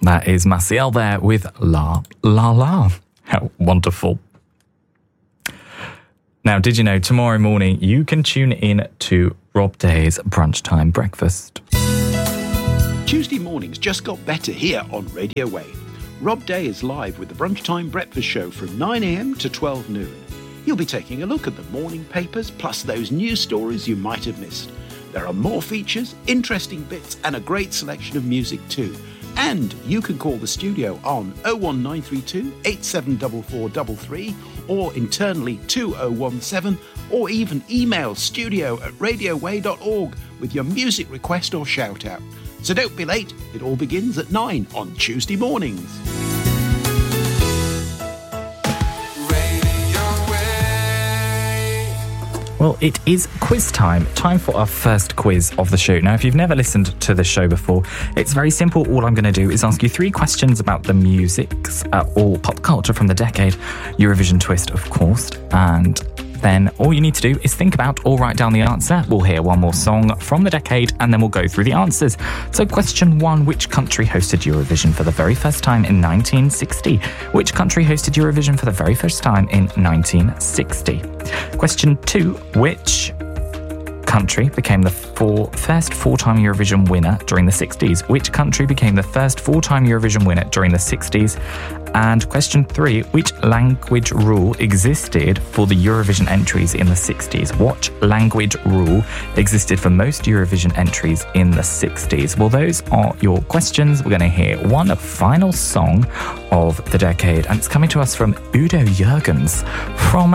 That is Maciel there with La La La. How wonderful. Now, did you know tomorrow morning you can tune in to Rob Day's Brunchtime Breakfast? Tuesday mornings just got better here on Radio Way. Rob Day is live with the Brunchtime Breakfast Show from 9 a.m. to 12 noon. He'll be taking a look at the morning papers plus those news stories you might have missed. There are more features, interesting bits and a great selection of music too. And you can call the studio on 01932 874433 or internally 2017 or even email studio@radioway.org with your music request or shout out. So don't be late, it all begins at 9 on Tuesday mornings. Well, it is quiz time. Time for our first quiz of the show. Now, if you've never listened to the show before, it's very simple. All I'm going to do is ask you 3 questions about the music or pop culture from the decade, Eurovision twist, of course, and then all you need to do is think about or write down the answer. We'll hear one more song from the decade and then we'll go through the answers. So question 1, which country hosted Eurovision for the very first time in 1960? Which country hosted Eurovision for the very first time in 1960? Question 2, which country became the first 4-time Eurovision winner during the 60s? Which country became the first 4-time Eurovision winner during the 60s? And question 3, which language rule existed for the Eurovision entries in the 60s? What language rule existed for most Eurovision entries in the 60s? Well, those are your questions. We're going to hear one final song of the decade, and it's coming to us from Udo Jürgens from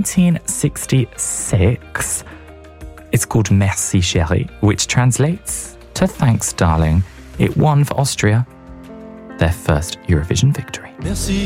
1966. It's called Merci Chérie, which translates to Thanks Darling. It won for Austria their first Eurovision victory. Merci.